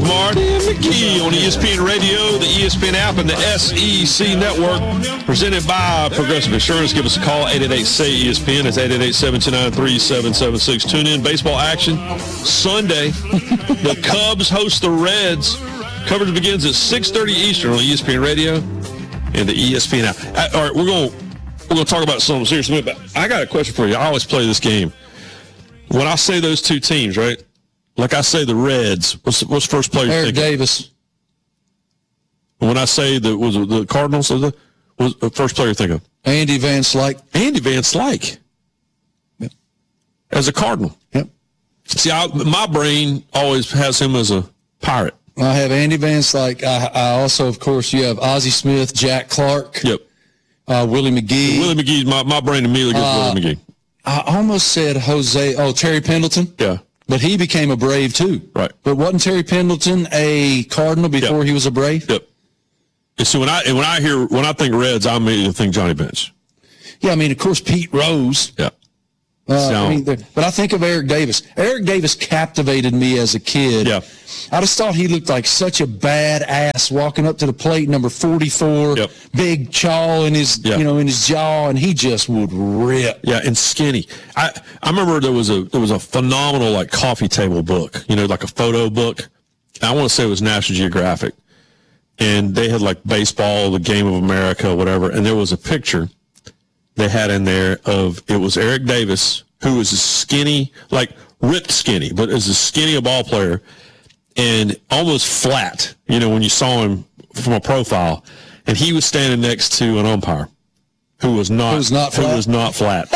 Marty and McGee on ESPN Radio, the ESPN app, and the SEC Network. Presented by Progressive Insurance. Give us a call, 888-SAY-ESPN. It's 888-729-3776. Tune in. Baseball action Sunday. The Cubs host the Reds. Coverage begins at 6:30 Eastern on ESPN Radio and the ESPN app. All right, we're going to talk about something serious, but I got a question for you. I always play this game. When I say those two teams, right? Like I say the Reds, what's first player? Eric Davis. When I say was the Cardinals, was the first player you think of? Andy Van Slyke. Andy Van Slyke. Yep. As a Cardinal. Yep. See, my brain always has him as a Pirate. I have Andy Van Slyke. I also, of course, you have Ozzie Smith, Jack Clark. Yep. Willie McGee. Willie McGee, my brain immediately goes to Willie McGee. I almost said Terry Pendleton. Yeah. But he became a Brave, too. Right. But wasn't Terry Pendleton a Cardinal before he was a Brave? Yep. So when I think Reds, I immediately think Johnny Bench. Yeah, I mean, of course, Pete Rose. Yeah. But I think of Eric Davis. Eric Davis captivated me as a kid. Yeah. I just thought he looked like such a badass walking up to the plate, number 44, big chaw in his, in his jaw, and he just would rip. Yeah, and skinny. I remember there was a phenomenal like coffee table book, like a photo book. I want to say it was National Geographic, and they had like baseball, the Game of America, whatever, and there was a picture they had in there of, it was Eric Davis, who was a skinny, like ripped skinny, but as a skinny a ball player and almost flat, when you saw him from a profile, and he was standing next to an umpire who was not flat.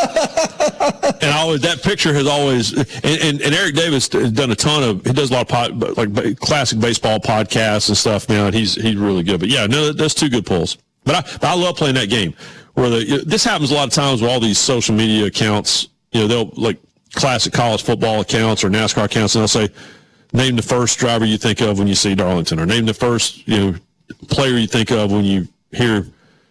And that picture has always, and Eric Davis has done he does a lot of classic baseball podcasts and stuff now, and he's really good. But yeah, no, that's two good pulls. But I love playing that game where this happens a lot of times with all these social media accounts. They'll like classic college football accounts or NASCAR accounts, and they'll say, name the first driver you think of when you see Darlington, or name the first, player you think of when you hear,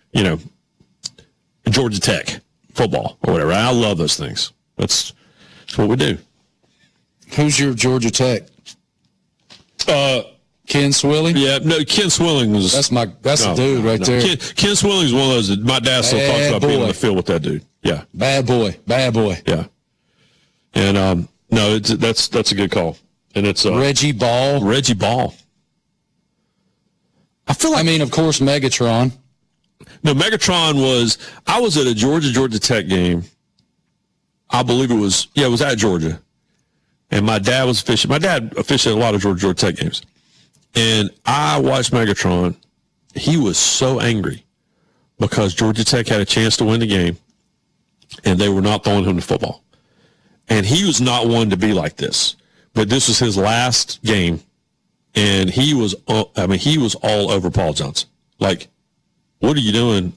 Georgia Tech football or whatever. I love those things. That's what we do. Who's your Georgia Tech? Ken Swilling? Yeah, no, Ken Swilling was... That's a dude right there. Ken Swilling's one of those that my dad still talks about being on the field with that dude. Yeah. Bad boy. Yeah. And, no, that's a good call. And it's... Reggie Ball. I feel like... of course, Megatron. No, Megatron I was at a Georgia Tech game. I believe it was at Georgia. And my dad was officiating. My dad officiated a lot of Georgia Tech games. And I watched Megatron. He was so angry because Georgia Tech had a chance to win the game, and they were not throwing him the football. And he was not one to be like this. But this was his last game, and he was all over Paul Johnson. Like, what are you doing?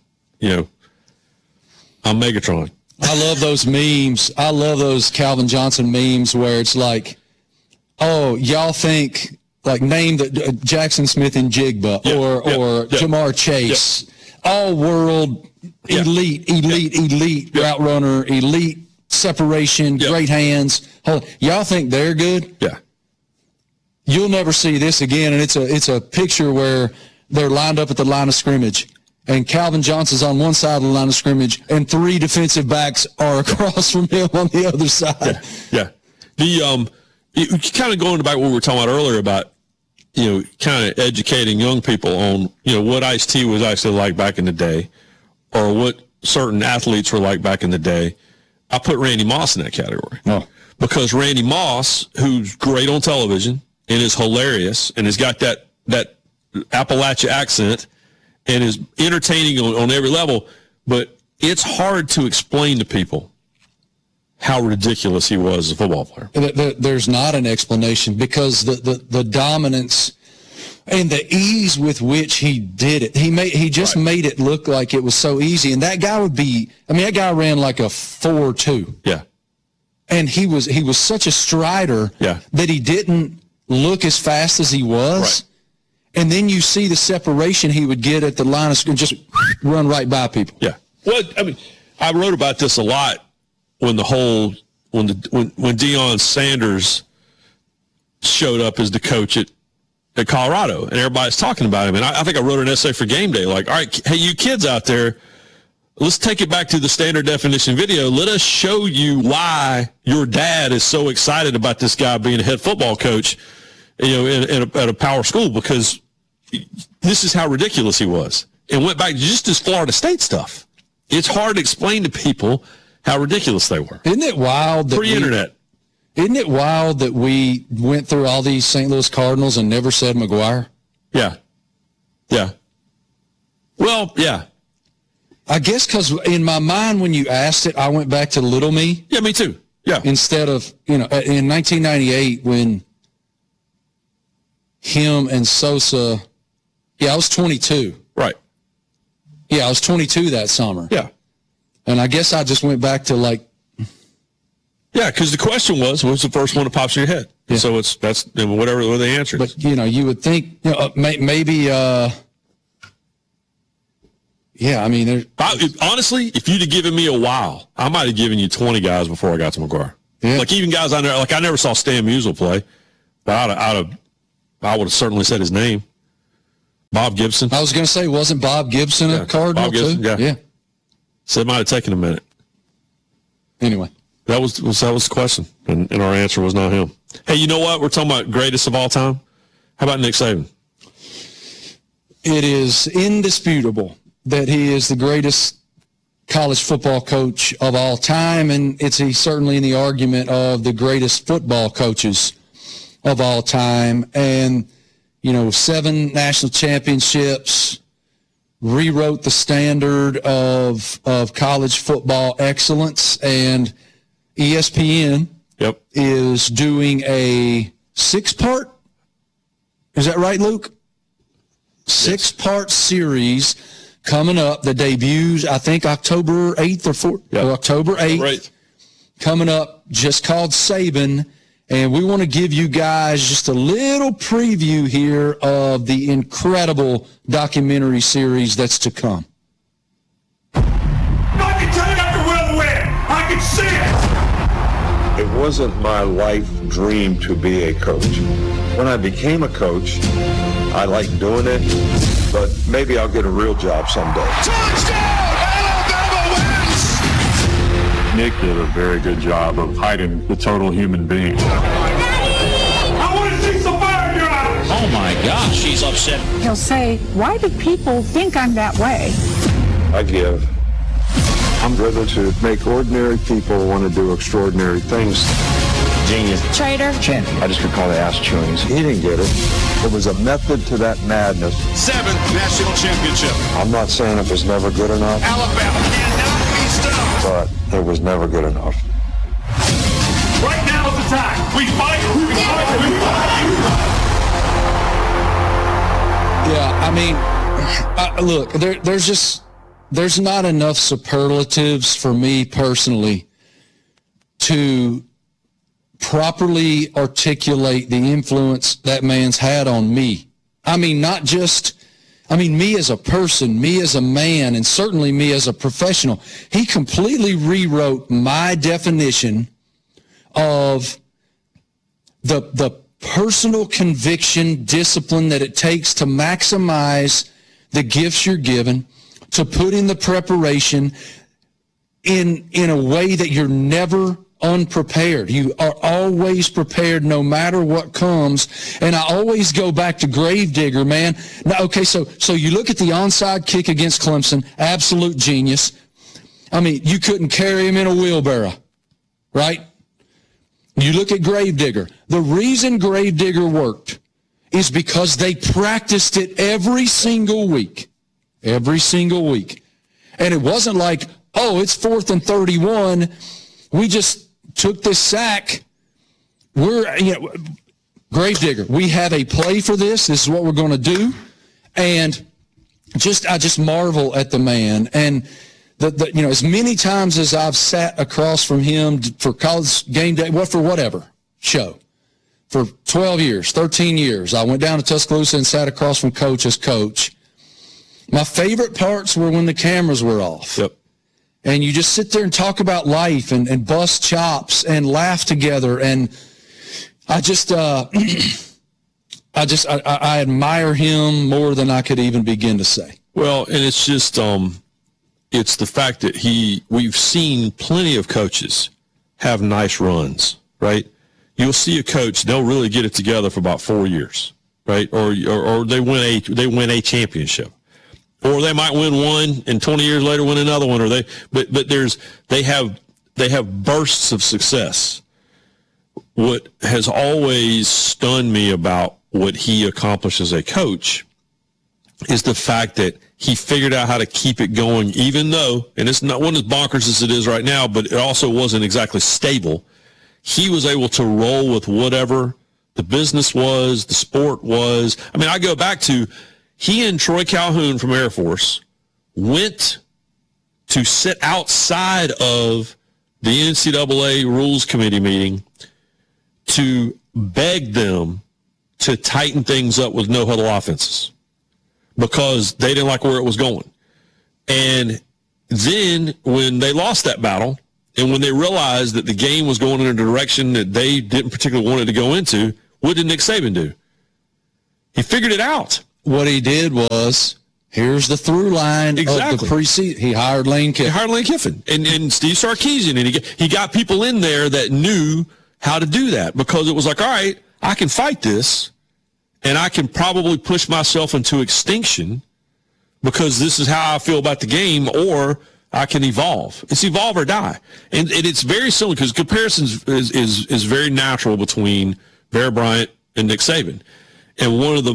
I'm Megatron. I love those memes. I love those Calvin Johnson memes where it's like, oh, y'all think... like name the Jackson Smith and Jigba or Jamar Chase, all world elite route runner, elite separation, great hands. Y'all think they're good? Yeah. You'll never see this again, and it's a picture where they're lined up at the line of scrimmage, and Calvin Johnson's on one side of the line of scrimmage, and three defensive backs are across from him on the other side. Yeah. Kind of going back to what we were talking about earlier about, kind of educating young people on, what Ice-T was actually like back in the day, or what certain athletes were like back in the day. I put Randy Moss in that category. Oh. Because Randy Moss, who's great on television and is hilarious and has got that Appalachia accent and is entertaining on every level, but it's hard to explain to people how ridiculous he was as a football player. There's not an explanation because the dominance and the ease with which he did it. He made it look like it was so easy. And that guy that guy ran like a 4.2. Yeah. And he was such a strider that he didn't look as fast as he was. Right. And then you see the separation he would get at the line of scrimmage, just run right by people. Yeah. Well, I wrote about this a lot when Deion Sanders showed up as the coach at at Colorado, and everybody's talking about him. And I think I wrote an essay for Game Day, like, all right, hey, you kids out there, let's take it back to the standard definition video. Let us show you why your dad is so excited about this guy being a head football coach, at a power school, because this is how ridiculous he was. And went back to just his Florida State stuff. It's hard to explain to people how ridiculous they were. Isn't it wild that pre-internet? Isn't it wild that we went through all these St. Louis Cardinals and never said McGuire? Yeah. Yeah. Well, yeah. I guess because in my mind when you asked it, I went back to little me. Yeah, me too. Yeah. Instead of, in 1998 when him and Sosa, I was 22. Right. Yeah, I was 22 that summer. Yeah. And I guess I just went back to like. Yeah, because the question was, what's the first one that pops in your head? Yeah. So that's whatever the answer is. But, you would think, maybe, yeah, I mean. Honestly, if you'd have given me a while, I might have given you 20 guys before I got to McGuire. Yeah. Like even guys I never saw Stan Musial play, but I would have certainly said his name. Bob Gibson. I was going to say, wasn't Bob Gibson a Cardinal Bob Gibson, too? Yeah. So it might have taken a minute. Anyway. That was the question, and our answer was not him. Hey, you know what? We're talking about greatest of all time. How about Nick Saban? It is indisputable that he is the greatest college football coach of all time, and he's certainly in the argument of the greatest football coaches of all time. And, 7 national championships, rewrote the standard of college football excellence, and ESPN is doing a 6-part, is that right, Luke? 6-part series coming up that debuts, I think, October 8th or 4th, or October 8th, right. Coming up, just called Saban. And we want to give you guys just a little preview here of the incredible documentary series that's to come. I can tell you got the will to win. I can see it. It wasn't my life dream to be a coach. When I became a coach, I liked doing it, but maybe I'll get a real job someday. Touchdown! Alabama wins! Nick did a very good job of hiding the total human being. I want to see some fire in your eyes! Oh my gosh, he's upset. He'll say, why do people think I'm that way? I give. I'm driven to make ordinary people want to do extraordinary things. Genius. Traitor. Champion. I just recall the ass chewings. He didn't get it. There was a method to that madness. 7th national championship. I'm not saying it was never good enough, Alabama cannot be stopped. but it was never good enough. Right now is the time. We fight. We fight. We fight. Yeah, I mean, look, there's not enough superlatives for me personally to properly articulate the influence that man's had on me. I mean, me as a person, me as a man, and certainly me as a professional. He completely rewrote my definition of the personal conviction, discipline that it takes to maximize the gifts you're given, to put in the preparation in a way that you're never unprepared. You are always prepared no matter what comes. And I always go back to Gravedigger, man. Now, okay, so you look at the onside kick against Clemson, absolute genius. I mean, you couldn't carry him in a wheelbarrow, right? You look at Gravedigger. The reason Gravedigger worked is because they practiced it every single week. Every single week. And it wasn't like, oh, it's 4th and 31. We just took this sack. Gravedigger, we have a play for this. This is what we're going to do. And I just marvel at the man. And as many times as I've sat across from him for College Game Day, for whatever show, for 12 years, 13 years, I went down to Tuscaloosa and sat across from Coach as coach. My favorite parts were when the cameras were off. Yep. And you just sit there and talk about life and bust chops and laugh together. And I just, I admire him more than I could even begin to say. Well, and it's just it's the fact that we've seen plenty of coaches have nice runs, right? You'll see a coach, they'll really get it together for about 4 years, right? Or they win a championship. Or they might win one and 20 years later win another one, but they have bursts of success. What has always stunned me about what he accomplished as a coach is the fact that he figured out how to keep it going, even though, and it's not one as bonkers as it is right now, but it also wasn't exactly stable. He was able to roll with whatever the business was, the sport was. I mean, I go back to he and Troy Calhoun from Air Force went to sit outside of the NCAA Rules Committee meeting to beg them to tighten things up with no-huddle offenses because they didn't like where it was going. And then when they lost that battle and when they realized that the game was going in a direction that they didn't particularly want it to go into, what did Nick Saban do? He figured it out. What he did was, here's the through line of the preseason. He hired Lane Kiffin. And Steve Sarkisian. And he got people in there that knew how to do that because it was like, all right, I can fight this and I can probably push myself into extinction because this is how I feel about the game, or I can evolve. It's evolve or die. And it's very similar because comparisons is very natural between Bear Bryant and Nick Saban. And one of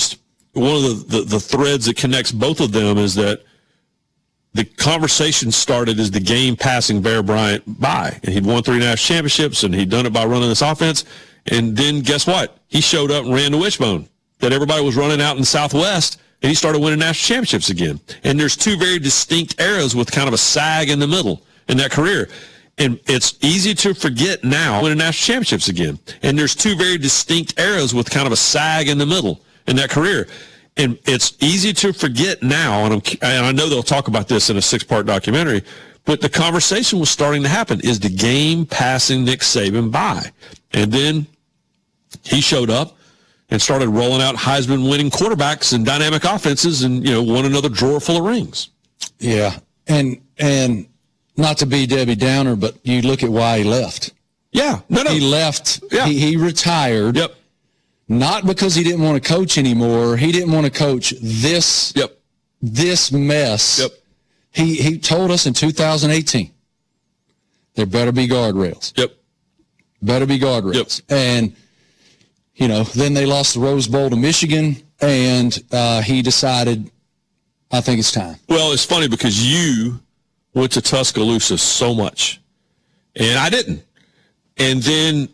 the threads that connects both of them is that the conversation started as the game passing Bear Bryant by. And he'd won 3 national championships, and he'd done it by running this offense. And then guess what? He showed up and ran the wishbone that everybody was running out in the Southwest, and he started winning national championships again. And there's 2 very distinct eras with kind of a sag in the middle in that career. And it's easy to forget now winning national championships again. And there's 2 very distinct eras with kind of a sag in the middle in that career. And it's easy to forget now, and I know they'll talk about this in a 6-part documentary, but the conversation was starting to happen. Is the game passing Nick Saban by? And then he showed up and started rolling out Heisman-winning quarterbacks and dynamic offenses and, won another drawer full of rings. Yeah, and not to be Debbie Downer, but you look at why he left. Yeah, no. He left. Yeah. He retired. Yep. Not because he didn't want to coach anymore. He didn't want to coach this mess. Yep. He told us in 2018, there better be guardrails. Yep. Better be guardrails. Yep. And, then they lost the Rose Bowl to Michigan, and he decided, I think it's time. Well, it's funny because you went to Tuscaloosa so much, and I didn't. And then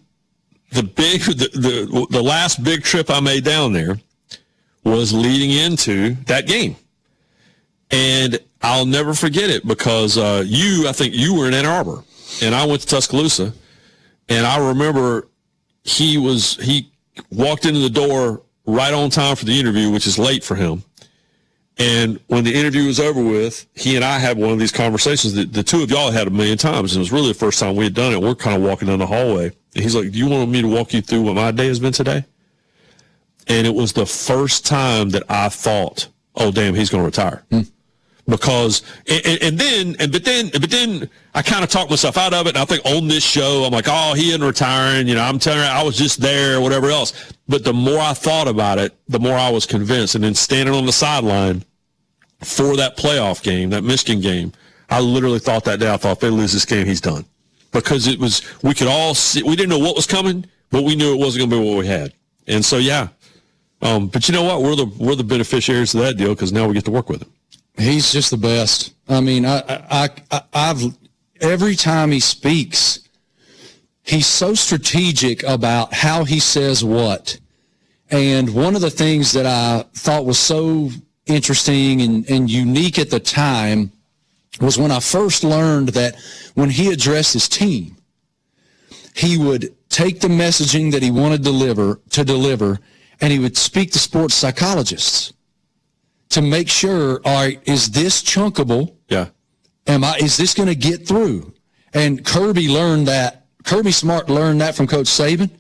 the last big trip I made down there was leading into that game. And I'll never forget it because I think you were in Ann Arbor and I went to Tuscaloosa, and I remember he walked into the door right on time for the interview, which is late for him. And when the interview was over with, he and I had one of these conversations that the 2 of y'all had a million times. It was really the first time we had done it. We're kind of walking down the hallway. And he's like, do you want me to walk you through what my day has been today? And it was the first time that I thought, oh, damn, he's going to retire. Because, but then I kind of talked myself out of it. And I think on this show, I'm like, oh, he isn't retiring. I'm telling you, I was just there, whatever else. But the more I thought about it, the more I was convinced. And then standing on the sideline for that playoff game, that Michigan game, I literally thought that day, I thought if they lose this game, he's done. Because we could all see, we didn't know what was coming, but we knew it wasn't going to be what we had. And so, yeah. But you know what? We're the beneficiaries of that deal because now we get to work with him. He's just the best. I mean, I've every time he speaks, he's so strategic about how he says what. And one of the things that I thought was so interesting and unique at the time was when I first learned that when he addressed his team, he would take the messaging that he wanted to deliver, and he would speak to sports psychologists to make sure, all right, is this chunkable? Yeah. Is this going to get through? And Kirby Smart learned that from Coach Saban.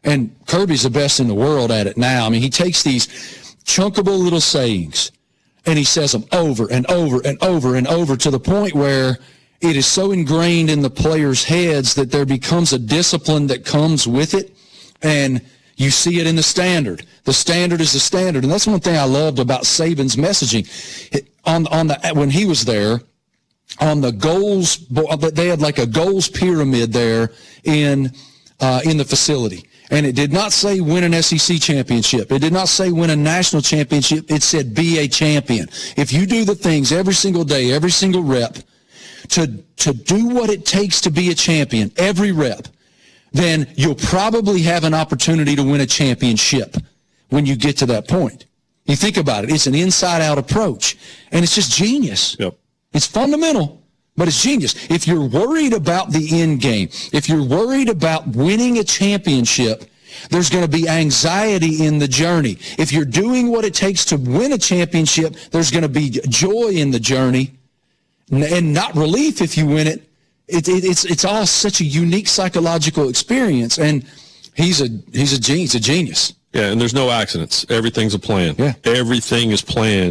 And Kirby's the best in the world at it now. I mean, he takes these chunkable little sayings, and he says them over and over and over and over to the point where it is so ingrained in the players' heads that there becomes a discipline that comes with it, and you see it in the standard. The standard is the standard, and that's one thing I loved about Saban's messaging. When he was there, on the goals, they had like a goals pyramid there in the facility. And it did not say win an SEC championship. It did not say win a national championship. It said be a champion. If you do the things every single day, every single rep, to do what it takes to be a champion, every rep, then you'll probably have an opportunity to win a championship when you get to that point. You think about it. It's an inside-out approach, and it's just genius. Yep. It's fundamental, but it's genius. If you're worried about the end game, if you're worried about winning a championship, there's going to be anxiety in the journey. If you're doing what it takes to win a championship, there's going to be joy in the journey and not relief if you win it. It's all such a unique psychological experience, and he's a genius. Yeah, and there's no accidents. Everything's a plan. Yeah. Everything is planned.